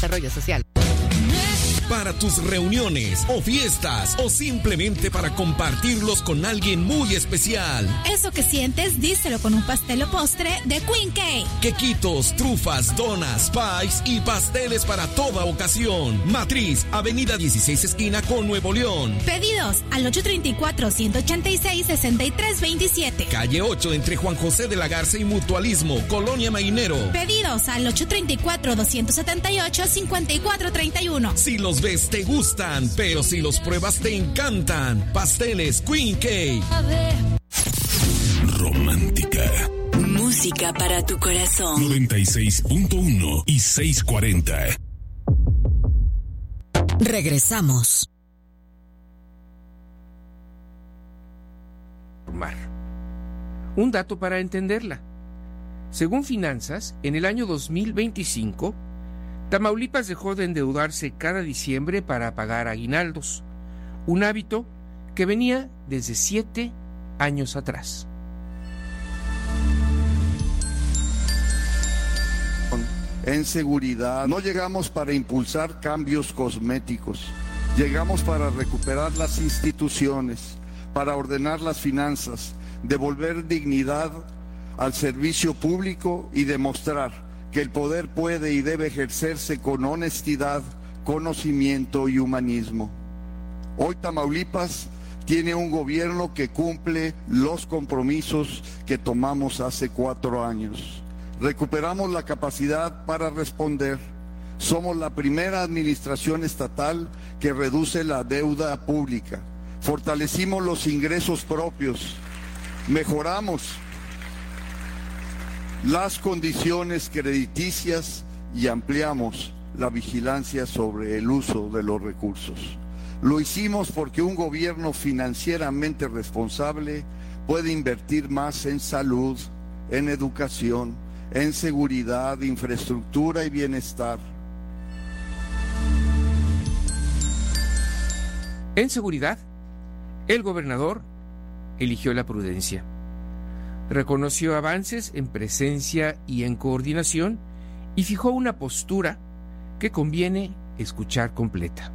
Desarrollo Social. Para tus reuniones o fiestas o simplemente para compartirlos con alguien muy especial. Eso que sientes, díselo con un pastel o postre de Queen Cake. Quequitos, trufas, donas, pies y pasteles para toda ocasión. Matriz, Avenida 16 esquina con Nuevo León. Pedidos al 834-186-6327. Calle 8 entre Juan José de la Garza y Mutualismo, Colonia Mainero. Pedidos al 834-278-5431. Si los ves te gustan, pero si los pruebas te encantan. Pasteles Queen Cake. Romántica. Música para tu corazón. 96.1 y 640. Regresamos. Un dato para entenderla. Según Finanzas, en el año 2025, Tamaulipas dejó de endeudarse cada diciembre para pagar aguinaldos, un hábito que venía desde 7 años atrás. En seguridad, no llegamos para impulsar cambios cosméticos, llegamos para recuperar las instituciones, para ordenar las finanzas, devolver dignidad al servicio público y demostrar que el poder puede y debe ejercerse con honestidad, conocimiento y humanismo. Hoy Tamaulipas tiene un gobierno que cumple los compromisos que tomamos hace 4 años. Recuperamos la capacidad para responder. Somos la primera administración estatal que reduce la deuda pública. Fortalecimos los ingresos propios. Mejoramos las condiciones crediticias y ampliamos la vigilancia sobre el uso de los recursos. Lo hicimos porque un gobierno financieramente responsable puede invertir más en salud, en educación, en seguridad, infraestructura y bienestar. En seguridad, el gobernador eligió la prudencia. Reconoció avances en presencia y en coordinación y fijó una postura que conviene escuchar completa.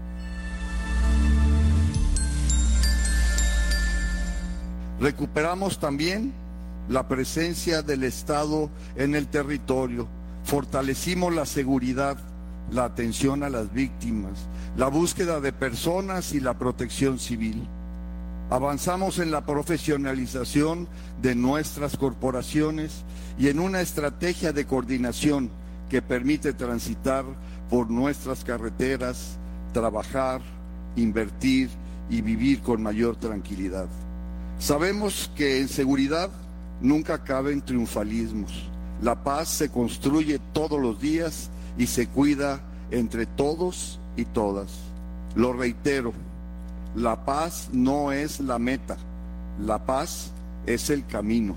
Recuperamos también la presencia del Estado en el territorio, fortalecimos la seguridad, la atención a las víctimas, la búsqueda de personas y la protección civil. Avanzamos en la profesionalización de nuestras corporaciones y en una estrategia de coordinación que permite transitar por nuestras carreteras, trabajar, invertir y vivir con mayor tranquilidad. Sabemos que en seguridad nunca caben triunfalismos. La paz se construye todos los días y se cuida entre todos y todas. Lo reitero. La paz no es la meta, la paz es el camino.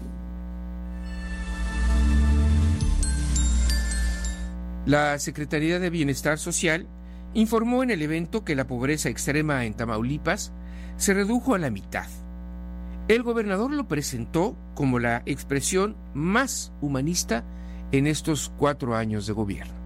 La Secretaría de Bienestar Social informó en el evento que la pobreza extrema en Tamaulipas se redujo a la mitad. El gobernador lo presentó como la expresión más humanista en estos 4 años de gobierno.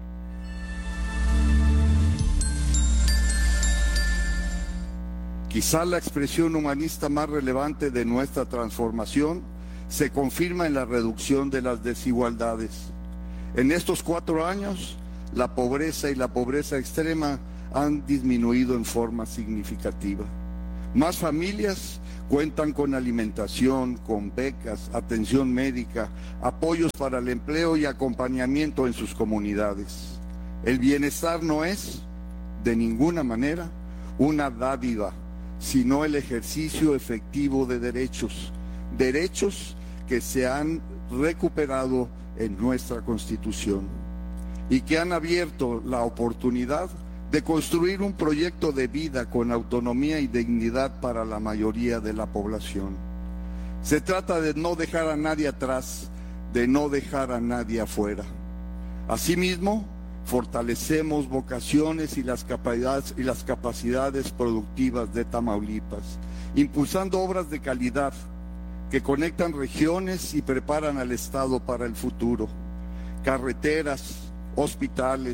Quizá la expresión humanista más relevante de nuestra transformación se confirma en la reducción de las desigualdades. En estos 4 años, la pobreza y la pobreza extrema han disminuido en forma significativa. Más familias cuentan con alimentación, con becas, atención médica, apoyos para el empleo y acompañamiento en sus comunidades. El bienestar no es, de ninguna manera, una dádiva, sino el ejercicio efectivo de derechos que se han recuperado en nuestra Constitución y que han abierto la oportunidad de construir un proyecto de vida con autonomía y dignidad para la mayoría de la población. Se trata de no dejar a nadie atrás, de no dejar a nadie afuera. Asimismo, fortalecemos vocaciones y las capacidades productivas de Tamaulipas, impulsando obras de calidad que conectan regiones y preparan al Estado para el futuro. Carreteras, hospitales,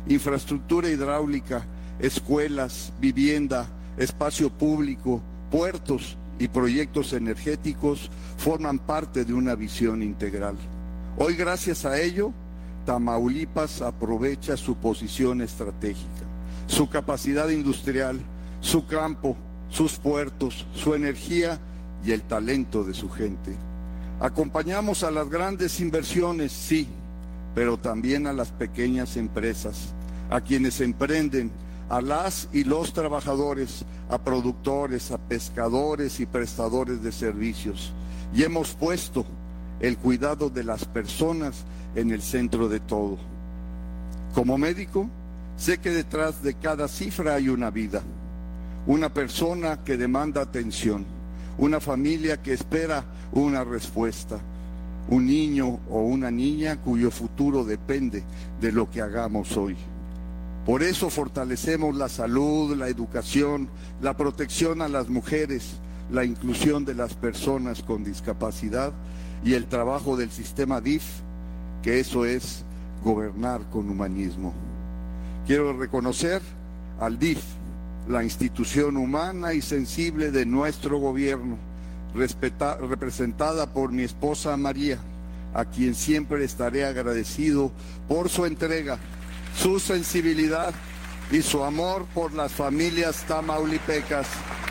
infraestructura hidráulica, escuelas, vivienda, espacio público, puertos y proyectos energéticos forman parte de una visión integral. Hoy, gracias a ello, Tamaulipas aprovecha su posición estratégica, su capacidad industrial, su campo, sus puertos, su energía y el talento de su gente. Acompañamos a las grandes inversiones, sí, pero también a las pequeñas empresas, a quienes emprenden, a las y los trabajadores, a productores, a pescadores y prestadores de servicios. Y hemos puesto el cuidado de las personas en el centro de todo. Como médico, sé que detrás de cada cifra hay una vida, una persona que demanda atención, una familia que espera una respuesta, un niño o una niña cuyo futuro depende de lo que hagamos hoy. Por eso fortalecemos la salud, la educación, la protección a las mujeres, la inclusión de las personas con discapacidad y el trabajo del sistema DIF, que eso es gobernar con humanismo. Quiero reconocer al DIF, la institución humana y sensible de nuestro gobierno, representada por mi esposa María, a quien siempre estaré agradecido por su entrega, su sensibilidad y su amor por las familias tamaulipecas.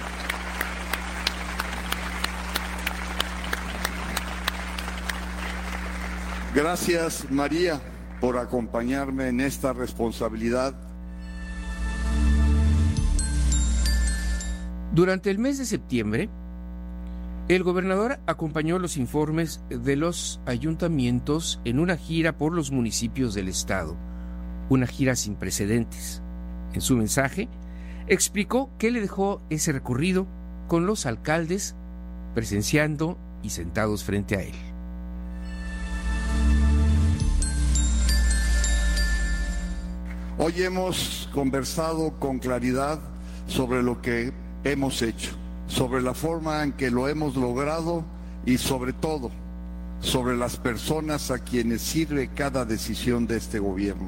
Gracias, María, por acompañarme en esta responsabilidad. Durante el mes de septiembre, el gobernador acompañó los informes de los ayuntamientos en una gira por los municipios del estado, una gira sin precedentes. En su mensaje, explicó qué le dejó ese recorrido con los alcaldes presenciando y sentados frente a él. Hoy hemos conversado con claridad sobre lo que hemos hecho, sobre la forma en que lo hemos logrado y sobre todo, sobre las personas a quienes sirve cada decisión de este gobierno.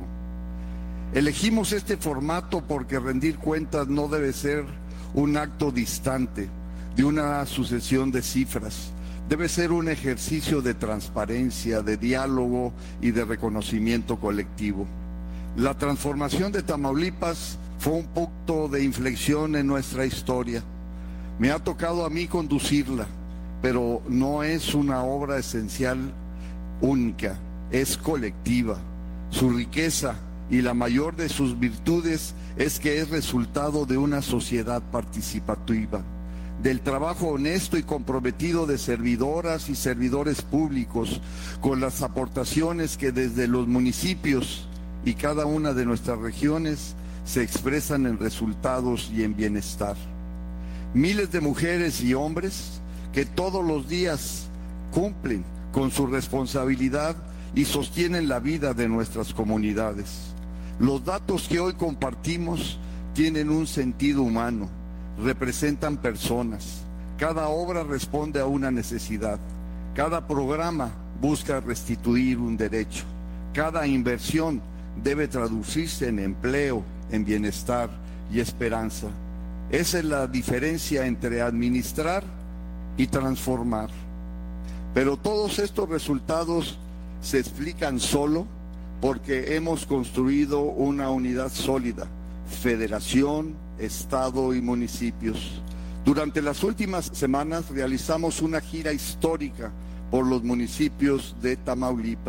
Elegimos este formato porque rendir cuentas no debe ser un acto distante de una sucesión de cifras. Debe ser un ejercicio de transparencia, de diálogo y de reconocimiento colectivo. La transformación de Tamaulipas fue un punto de inflexión en nuestra historia. Me ha tocado a mí conducirla, pero no es una obra esencial única, es colectiva. Su riqueza y la mayor de sus virtudes es que es resultado de una sociedad participativa, del trabajo honesto y comprometido de servidoras y servidores públicos, con las aportaciones que desde los municipios y cada una de nuestras regiones se expresan en resultados y en bienestar. Miles de mujeres y hombres que todos los días cumplen con su responsabilidad y sostienen la vida de nuestras comunidades. Los datos que hoy compartimos tienen un sentido humano, representan personas. Cada obra responde a una necesidad. Cada programa busca restituir un derecho. Cada inversión debe traducirse en empleo, en bienestar y esperanza. Esa es la diferencia entre administrar y transformar. Pero todos estos resultados se explican solo porque hemos construido una unidad sólida, federación, estado y municipios. Durante las últimas semanas realizamos una gira histórica por los municipios de Tamaulipas.